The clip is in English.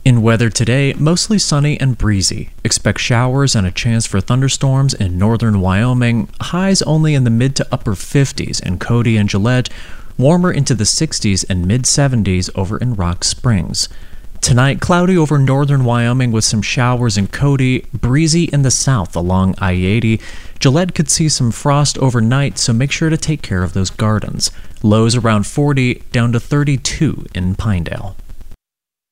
In weather today, mostly sunny and breezy. Expect showers and a chance for thunderstorms in northern Wyoming. Highs only in the mid to upper 50s in Cody and Gillette. Warmer into the 60s and mid 70s over in Rock Springs. Tonight, cloudy over northern Wyoming with some showers in Cody, breezy in the south along I-80. Gillette could see some frost overnight, so make sure to take care of those gardens. Lows around 40, down to 32 in Pinedale.